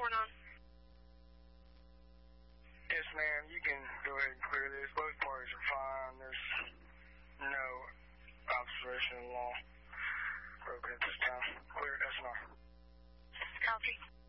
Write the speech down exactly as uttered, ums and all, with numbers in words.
four nine. Yes, ma'am, you can go ahead and clear this. Both parties are fine. There's no observation of law broken at this time. Clear S N R. Copy.